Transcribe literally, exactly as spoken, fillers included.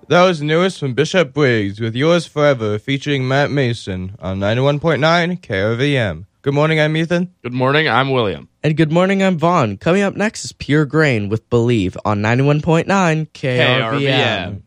That was newest from Bishop Briggs with Yours Forever featuring Matt Mason on ninety-one point nine K R V M. Good morning, I'm Ethan. Good morning, I'm William. And good morning, I'm Vaughn. Coming up next is Pure Grain with Believe on ninety-one point nine K R V M. K R V M.